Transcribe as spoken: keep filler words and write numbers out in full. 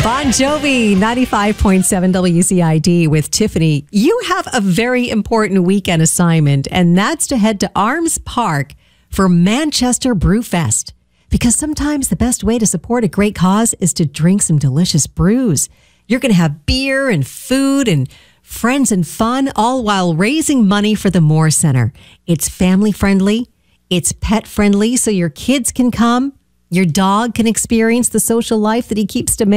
Bon Jovi, ninety-five point seven W C I D with Tiffany. You have a very important weekend assignment, and that's to head to Arms Park for Manchester Brewfest. Because sometimes the best way to support a great cause is to drink some delicious brews. You're going to have beer and food and friends and fun, all while raising money for the Moore Center. It's family friendly. It's pet friendly, so your kids can come. Your dog can experience the social life that he keeps demanding.